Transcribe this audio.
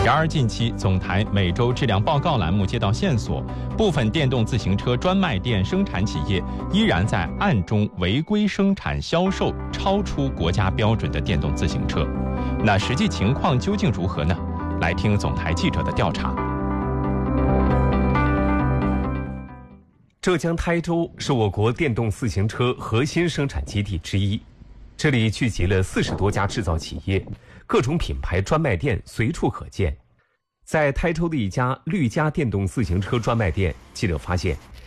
然而，近期总台每周质量报告栏目接到线索，部分电动自行车专卖店生产企业依然在暗中违规生产销售超出国家标准的电动自行车。那实际情况究竟如何呢？来听总台记者的调查。 浙江台州是我国电动自行车核心生产基地之一，这里聚集了40多家制造企业，各种品牌专卖店随处可见。在台州的一家绿家电动自行车专卖店，记者发现，